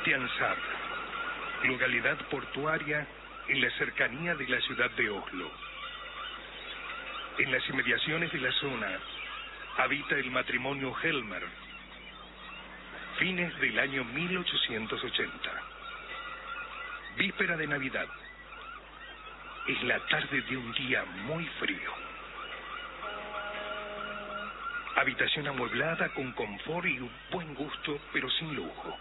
Kristiansand, localidad portuaria en la cercanía de la ciudad de Oslo. En las inmediaciones de la zona habita el matrimonio Helmer. Fines del año 1880. Víspera de Navidad. Es la tarde de un día muy frío. Habitación amueblada con confort y un buen gusto, pero sin lujo.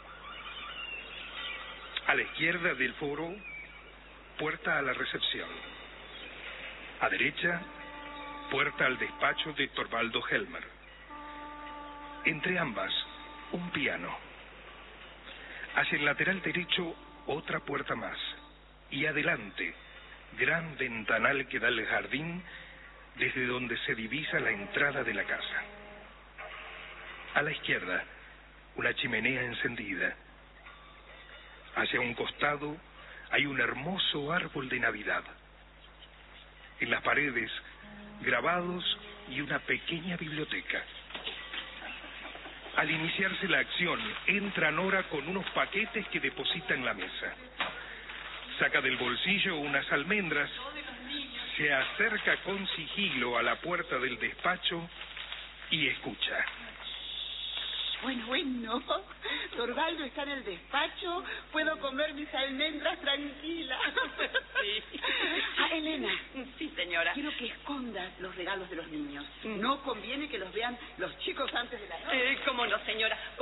A la izquierda del foro, puerta a la recepción. A derecha, puerta al despacho de Thorvaldo Helmer. Entre ambas, un piano. Hacia el lateral derecho, otra puerta más. Y adelante, gran ventanal que da al jardín, desde donde se divisa la entrada de la casa. A la izquierda, una chimenea encendida. Hacia un costado hay un hermoso árbol de Navidad. En las paredes, grabados y una pequeña biblioteca. Al iniciarse la acción, entra Nora con unos paquetes que deposita en la mesa. Saca del bolsillo unas almendras, se acerca con sigilo a la puerta del despacho y escucha. Bueno, Thorvaldo está en el despacho, puedo comer mis almendras tranquila. Sí. Elena. Sí, señora. Quiero que escondas los regalos de los niños. No conviene que los vean los chicos antes de la noche. ¿Cómo no, señora?